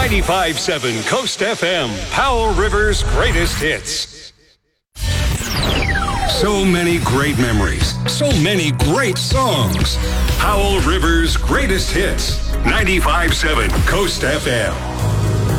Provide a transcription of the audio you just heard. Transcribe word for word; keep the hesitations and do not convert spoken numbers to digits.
ninety-five point seven Coast F M, Powell River's greatest hits. So many great memories. So many great songs. Powell River's greatest hits. ninety-five point seven Coast F M.